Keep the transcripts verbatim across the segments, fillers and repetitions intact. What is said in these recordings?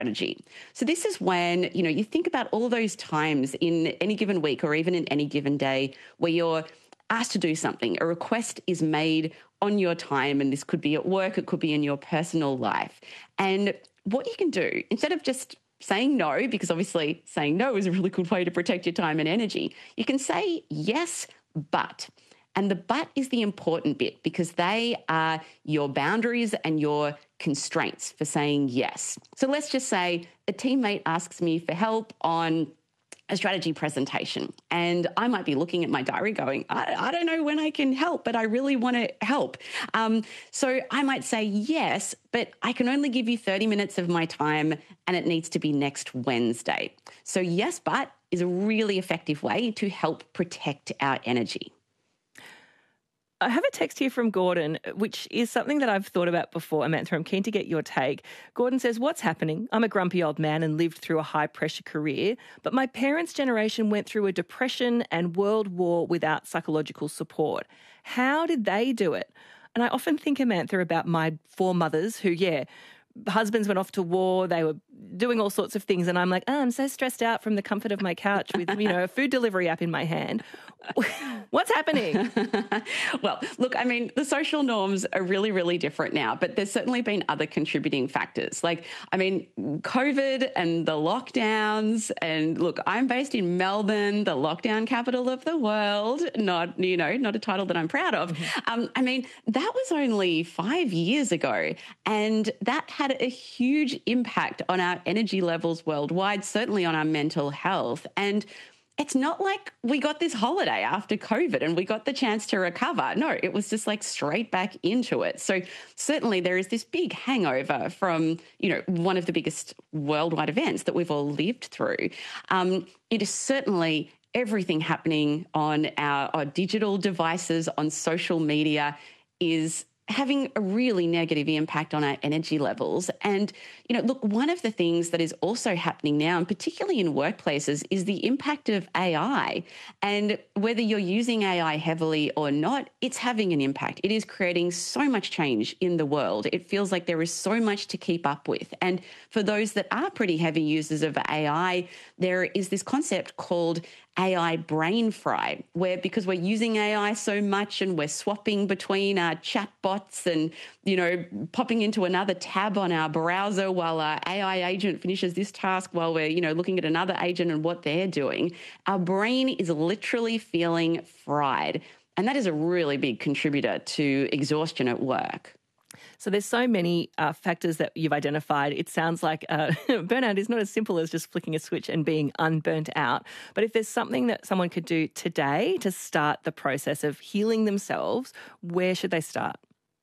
strategy. So this is when, you know, you think about all those times in any given week or even in any given day where you're asked to do something, a request is made on your time, and this could be at work, it could be in your personal life. And what you can do, instead of just saying no, because obviously saying no is a really good way to protect your time and energy, you can say yes, but. And the but is the important bit because they are your boundaries and your constraints for saying yes. So let's just say a teammate asks me for help on a strategy presentation, and I might be looking at my diary going, I, I don't know when I can help, but I really want to help. Um, so I might say yes, but I can only give you thirty minutes of my time and it needs to be next Wednesday. So yes, but is a really effective way to help protect our energy. I have a text here from Gordon, which is something that I've thought about before, Amantha. I'm keen to get your take. Gordon says, what's happening? I'm a grumpy old man and lived through a high-pressure career, but my parents' generation went through a depression and world war without psychological support. How did they do it? And I often think, Amantha, about my foremothers who, yeah, husbands went off to war, they were doing all sorts of things, and I'm like, oh, I'm so stressed out from the comfort of my couch with, you know, a food delivery app in my hand. What's happening? Well, look, I mean, the social norms are really, really different now, but there's certainly been other contributing factors. Like, I mean, COVID and the lockdowns, and look, I'm based in Melbourne, the lockdown capital of the world, not, you know, not a title that I'm proud of. Mm-hmm. Um, I mean, that was only five years ago, and that had a huge impact on our energy levels worldwide, certainly on our mental health. And it's not like we got this holiday after COVID and we got the chance to recover. No, it was just like straight back into it. So certainly there is this big hangover from, you know, one of the biggest worldwide events that we've all lived through. Um, it is certainly everything happening on our, our digital devices, on social media is having a really negative impact on our energy levels. And, you know, look, one of the things that is also happening now, and particularly in workplaces, is the impact of A I. And whether you're using A I heavily or not, it's having an impact. It is creating so much change in the world. It feels like there is so much to keep up with. And for those that are pretty heavy users of A I, there is this concept called A I brain fry, where because we're using A I so much and we're swapping between our chatbots and, you know, popping into another tab on our browser while our A I agent finishes this task while we're, you know, looking at another agent and what they're doing, our brain is literally feeling fried. And that is a really big contributor to exhaustion at work. So there's so many uh, factors that you've identified. It sounds like uh, burnout is not as simple as just flicking a switch and being unburnt out. But if there's something that someone could do today to start the process of healing themselves, where should they start?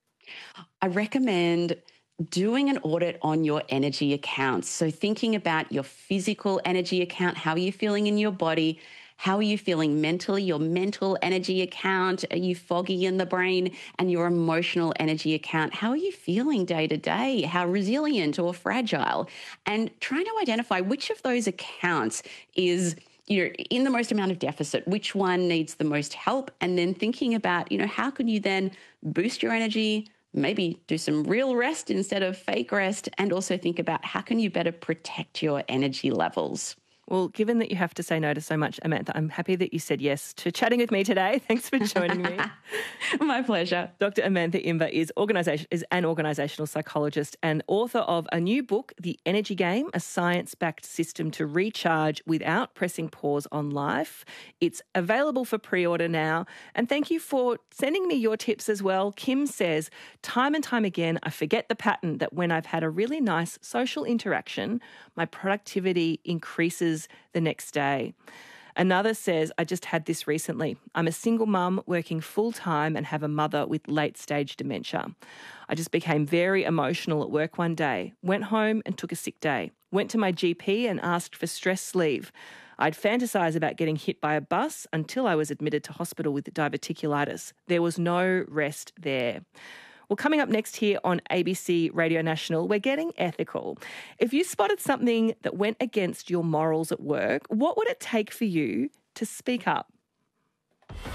I recommend doing an audit on your energy accounts. So thinking about your physical energy account, how are you feeling in your body? How are you feeling mentally, your mental energy account? Are you foggy in the brain? And your emotional energy account, how are you feeling day to day? How resilient or fragile? And trying to identify which of those accounts is, you know, in the most amount of deficit, which one needs the most help? And then thinking about, you know, how can you then boost your energy, maybe do some real rest instead of fake rest, and also think about how can you better protect your energy levels? Well, given that you have to say no to so much, Amantha, I'm happy that you said yes to chatting with me today. Thanks for joining me. My pleasure. Doctor Amantha Imber is, organisation, is an organisational psychologist and author of a new book, The Energy Game, a science-backed system to recharge without pressing pause on life. It's available for pre-order now. And thank you for sending me your tips as well. Kim says, time and time again, I forget the pattern that when I've had a really nice social interaction, my productivity increases the next day. Another says, I just had this recently. I'm a single mum working full-time and have a mother with late-stage dementia. I just became very emotional at work one day, went home and took a sick day, went to my G P and asked for stress leave. I'd fantasise about getting hit by a bus until I was admitted to hospital with diverticulitis. There was no rest there. Well, coming up next here on A B C Radio National, we're getting ethical. If you spotted something that went against your morals at work, what would it take for you to speak up? Hey,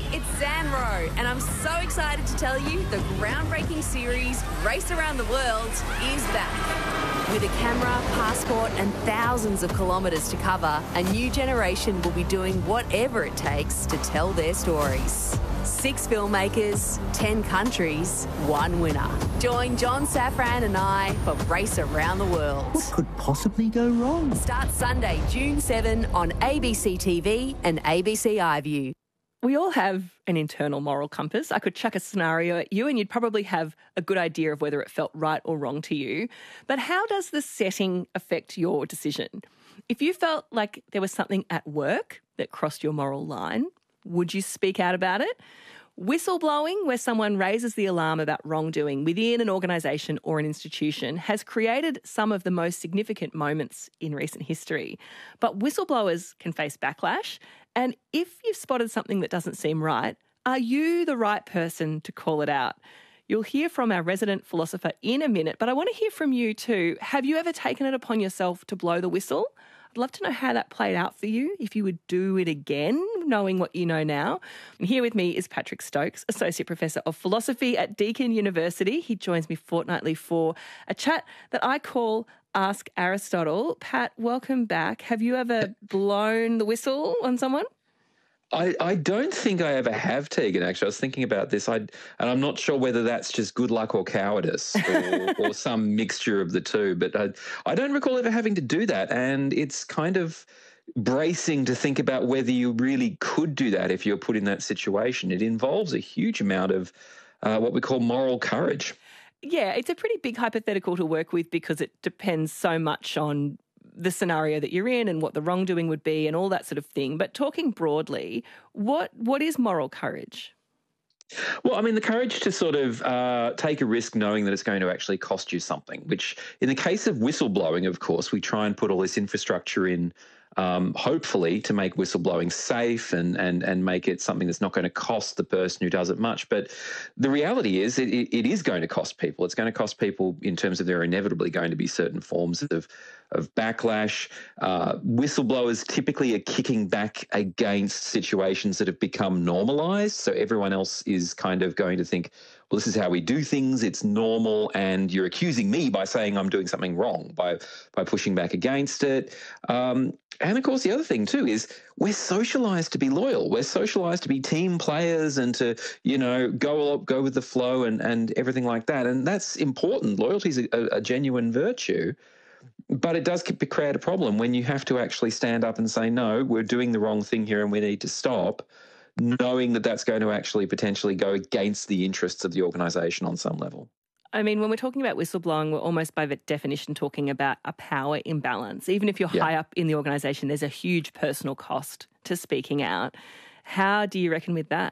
it's Zanro, and I'm so excited to tell you the groundbreaking series Race Around the World is back. With a camera, passport and thousands of kilometres to cover, a new generation will be doing whatever it takes to tell their stories. Six filmmakers, ten countries, one winner. Join John Safran and I for Race Around the World. What could possibly go wrong? Start Sunday, June seventh on A B C T V and A B C iView. We all have an internal moral compass. I could chuck a scenario at you and you'd probably have a good idea of whether it felt right or wrong to you. But how does the setting affect your decision? If you felt like there was something at work that crossed your moral line, would you speak out about it? Whistleblowing, where someone raises the alarm about wrongdoing within an organisation or an institution, has created some of the most significant moments in recent history. But whistleblowers can face backlash. And if you've spotted something that doesn't seem right, are you the right person to call it out? You'll hear from our resident philosopher in a minute, but I want to hear from you too. Have you ever taken it upon yourself to blow the whistle? I'd love to know how that played out for you, if you would do it again, knowing what you know now. And here with me is Patrick Stokes, Associate Professor of Philosophy at Deakin University. He joins me fortnightly for a chat that I call Ask Aristotle. Pat, welcome back. Have you ever blown the whistle on someone? I, I don't think I ever have, Tegan, actually. I was thinking about this, I, and I'm not sure whether that's just good luck or cowardice or, or some mixture of the two, but I, I don't recall ever having to do that, and it's kind of bracing to think about whether you really could do that if you're put in that situation. It involves a huge amount of uh, what we call moral courage. Yeah, it's a pretty big hypothetical to work with because it depends so much on the scenario that you're in and what the wrongdoing would be and all that sort of thing. But talking broadly, what what is moral courage? Well, I mean, the courage to sort of uh, take a risk knowing that it's going to actually cost you something, which in the case of whistleblowing, of course, we try and put all this infrastructure in, um, hopefully to make whistleblowing safe and, and, and make it something that's not going to cost the person who does it much. But the reality is it, it is going to cost people. It's going to cost people in terms of there are inevitably going to be certain forms of of backlash. Uh, whistleblowers typically are kicking back against situations that have become normalised. So everyone else is kind of going to think, well, this is how we do things. It's normal. And you're accusing me by saying I'm doing something wrong, by by pushing back against it. Um, and, of course, the other thing, too, is we're socialised to be loyal. We're socialised to be team players and to, you know, go go with the flow and, and everything like that. And that's important. Loyalty is a, a genuine virtue. But it does create a problem when you have to actually stand up and say, no, we're doing the wrong thing here and we need to stop, knowing that that's going to actually potentially go against the interests of the organisation on some level. I mean, when we're talking about whistleblowing, we're almost by definition talking about a power imbalance. Even if you're yeah. high up in the organisation, there's a huge personal cost to speaking out. How do you reckon with that?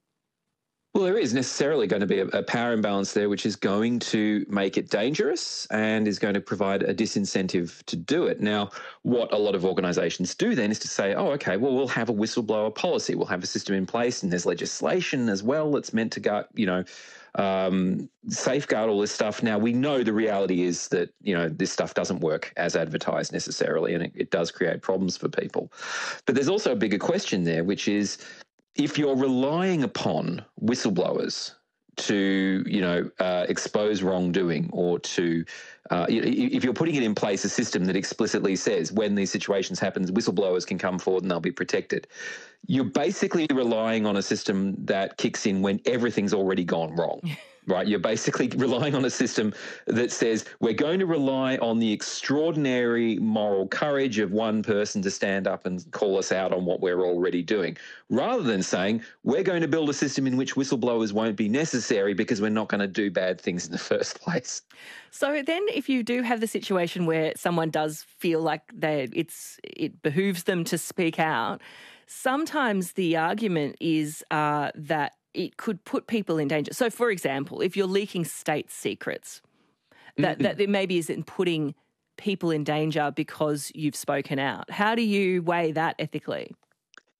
Well, there is necessarily going to be a, a power imbalance there, which is going to make it dangerous and is going to provide a disincentive to do it. Now, what a lot of organisations do then is to say, oh, okay, well, we'll have a whistleblower policy. We'll have a system in place and there's legislation as well that's meant to go, you know, um, safeguard all this stuff. Now, we know the reality is that, you know, this stuff doesn't work as advertised necessarily, and it, it does create problems for people. But there's also a bigger question there, which is, if you're relying upon whistleblowers to, you know, uh, expose wrongdoing or to, uh, if you're putting it in place, a system that explicitly says when these situations happen, whistleblowers can come forward and they'll be protected, you're basically relying on a system that kicks in when everything's already gone wrong. Right, you're basically relying on a system that says we're going to rely on the extraordinary moral courage of one person to stand up and call us out on what we're already doing, rather than saying we're going to build a system in which whistleblowers won't be necessary because we're not going to do bad things in the first place. So then if you do have the situation where someone does feel like they it's it behooves them to speak out, sometimes the argument is uh, that it could put people in danger. So, for example, if you're leaking state secrets, that, mm-hmm. that there maybe isn't putting people in danger because you've spoken out. How do you weigh that ethically?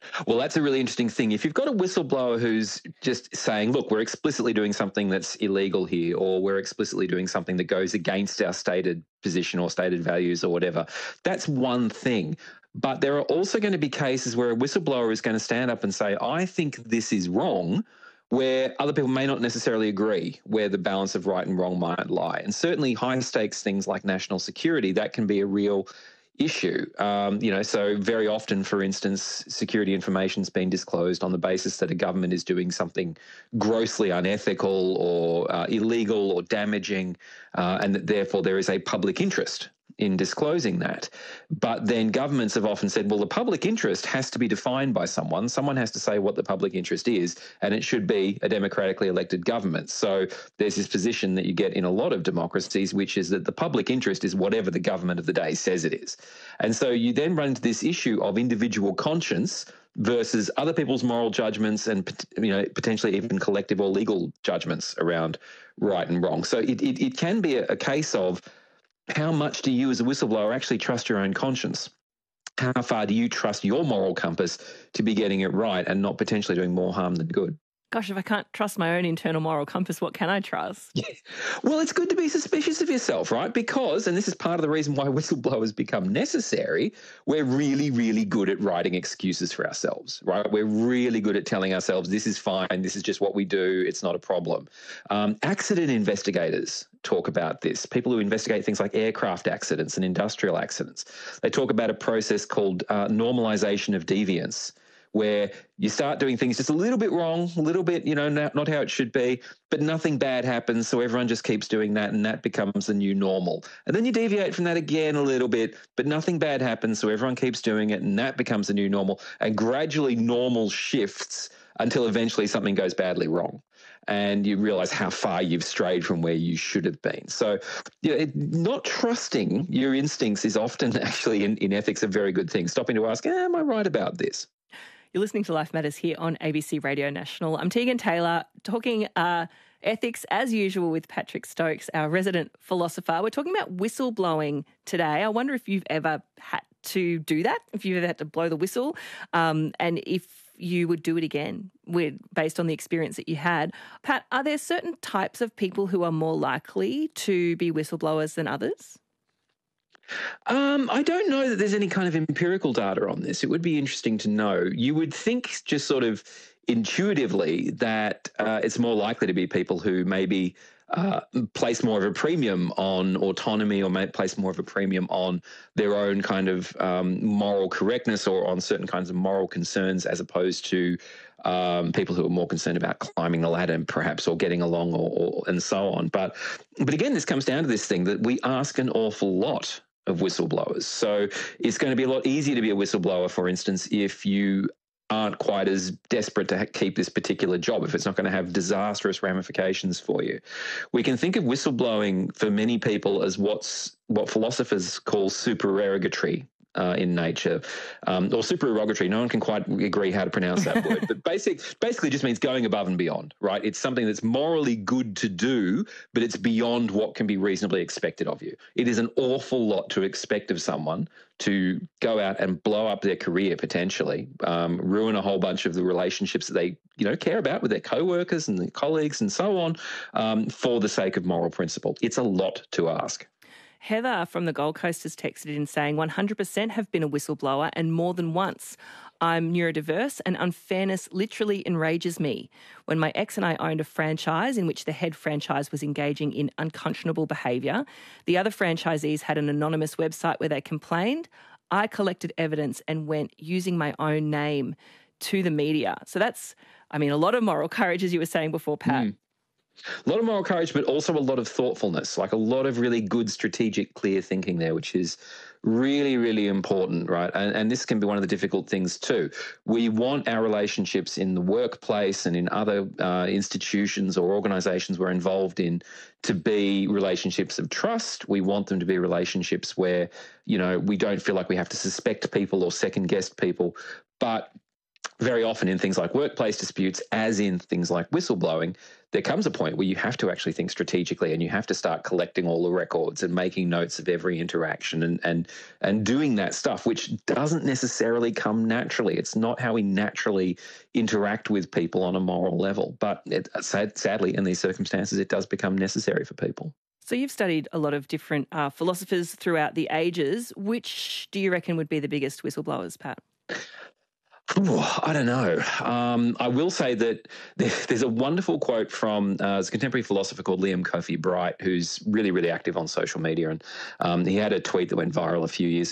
Well, that's a really interesting thing. If you've got a whistleblower who's just saying, look, we're explicitly doing something that's illegal here, or we're explicitly doing something that goes against our stated position or stated values or whatever, that's one thing. But there are also going to be cases where a whistleblower is going to stand up and say, I think this is wrong, where other people may not necessarily agree where the balance of right and wrong might lie. And certainly high stakes things like national security, that can be a real issue. Um, you know, so very often, for instance, security information's been disclosed on the basis that a government is doing something grossly unethical or uh, illegal or damaging, uh, and that therefore there is a public interest in disclosing that. But then governments have often said, well, the public interest has to be defined by someone. Someone has to say what the public interest is, and it should be a democratically elected government. So there's this position that you get in a lot of democracies, which is that the public interest is whatever the government of the day says it is. And so you then run into this issue of individual conscience versus other people's moral judgments and, you know, potentially even collective or legal judgments around right and wrong. So it, it, it can be a, a case of, how much do you as a whistleblower actually trust your own conscience? How far do you trust your moral compass to be getting it right and not potentially doing more harm than good? Gosh, if I can't trust my own internal moral compass, what can I trust? Yeah. Well, it's good to be suspicious of yourself, right? Because, and this is part of the reason why whistleblowers become necessary, we're really, really good at writing excuses for ourselves, right? We're really good at telling ourselves this is fine, this is just what we do, it's not a problem. Um, accident investigators talk about this. People who investigate things like aircraft accidents and industrial accidents. They talk about a process called uh, normalization of deviance, where you start doing things just a little bit wrong, a little bit, you know, not, not how it should be, but nothing bad happens, so everyone just keeps doing that, and that becomes the new normal. And then you deviate from that again a little bit, but nothing bad happens, so everyone keeps doing it, and that becomes the new normal. And gradually normal shifts until eventually something goes badly wrong, and you realize how far you've strayed from where you should have been. So, you know, it, not trusting your instincts is often actually in, in ethics a very good thing. Stopping to ask, eh, am I right about this? You're listening to Life Matters here on A B C Radio National. I'm Tegan Taylor, talking uh, ethics as usual with Patrick Stokes, our resident philosopher. We're talking about whistleblowing today. I wonder if you've ever had to do that, if you've ever had to blow the whistle, um, and if you would do it again with, based on the experience that you had. Pat, are there certain types of people who are more likely to be whistleblowers than others? Um, I don't know that there's any kind of empirical data on this. It would be interesting to know. You would think just sort of intuitively that uh, it's more likely to be people who maybe uh, place more of a premium on autonomy, or may place more of a premium on their own kind of um, moral correctness, or on certain kinds of moral concerns, as opposed to um, people who are more concerned about climbing the ladder, perhaps, or getting along, or, or and so on. But but again, this comes down to this thing that we ask an awful lot of whistleblowers. So it's going to be a lot easier to be a whistleblower, for instance, if you aren't quite as desperate to ha- keep this particular job, if it's not going to have disastrous ramifications for you. We can think of whistleblowing for many people as what's what philosophers call supererogatory uh, in nature, um, or supererogatory. No one can quite agree how to pronounce that word, but basic, basically just means going above and beyond, right? It's something that's morally good to do, but it's beyond what can be reasonably expected of you. It is an awful lot to expect of someone to go out and blow up their career, potentially, um, ruin a whole bunch of the relationships that they, you know, care about with their co-workers and their colleagues and so on, um, for the sake of moral principle. It's a lot to ask. Heather from the Gold Coast has texted in saying one hundred percent have been a whistleblower, and more than once. I'm neurodiverse, and unfairness literally enrages me. When my ex and I owned a franchise in which the head franchise was engaging in unconscionable behaviour, the other franchisees had an anonymous website where they complained. I collected evidence and went using my own name to the media. So that's, I mean, a lot of moral courage, as you were saying before, Pat. Mm. A lot of moral courage, but also a lot of thoughtfulness, like a lot of really good strategic, clear thinking there, which is really, really important, right? And, and this can be one of the difficult things too. We want our relationships in the workplace and in other uh, institutions or organisations we're involved in to be relationships of trust. We want them to be relationships where, you know, we don't feel like we have to suspect people or second guess people. But very often in things like workplace disputes, as in things like whistleblowing, there comes a point where you have to actually think strategically and you have to start collecting all the records and making notes of every interaction and and and doing that stuff, which doesn't necessarily come naturally. It's not how we naturally interact with people on a moral level. But it, sad, sadly, in these circumstances, it does become necessary for people. So you've studied a lot of different uh, philosophers throughout the ages. Which do you reckon would be the biggest whistleblowers, Pat? Ooh, I don't know. Um, I will say that there, there's a wonderful quote from uh, a contemporary philosopher called Liam Coffey Bright, who's really, really active on social media. And um, he had a tweet that went viral a few years